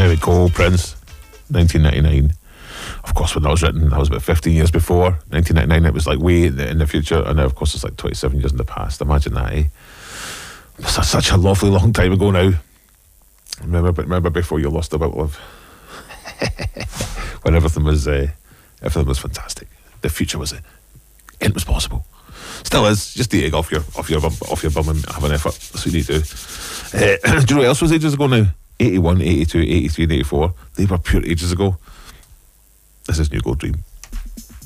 There we go, Prince. 1999. Of course, when that was written, that was about 15 years before. 1999, it was like way in the future. And now, of course, it's like 27 years in the past. Imagine that, eh? Such a lovely long time ago now. Remember before you lost the will of when everything was fantastic. The future was it was possible. Still is. Just the egg off your bum and have an effort. That's what you need to do. Do you know what else was ages ago now? 81, 82, 83 and 84. They were pure ages ago. This is New Gold Dream.